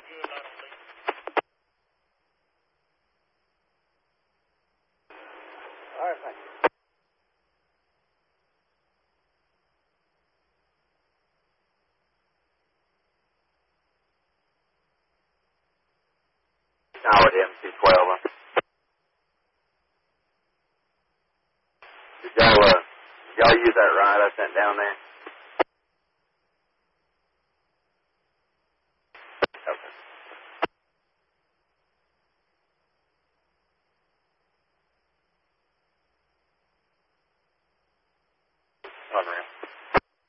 All right, thank you. Howard MC12. Did y'all use that ride I sent down there? Okay. Unreal.